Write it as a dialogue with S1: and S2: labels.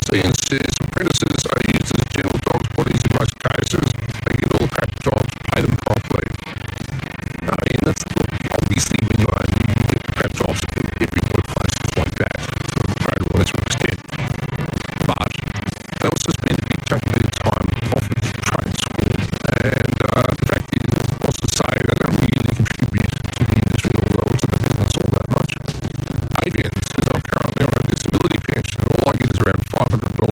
S1: CNCs, apprentices are used as general dog's bodies in most cases, making all the craft jobs, pay them properly. I mean, that's obviously when you get craft jobs in every workplace is like that, to a greater or lesser extent. But they also spend a big chunk of their time off at trade school, and the fact is, what's to say, they don't really contribute to the industry or to the business all that much. Adrian says, I'm currently on a disability pension, all I get is around $500